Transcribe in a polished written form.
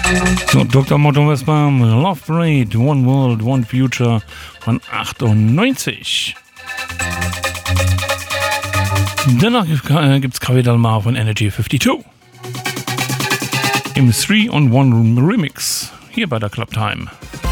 So, Dr. Motto Westbam, Love Parade, One World, One Future von 98. Danach gibt's Cavedal Mar von Energy 52. Im 3-on-1 Remix, hier bei der Club Time.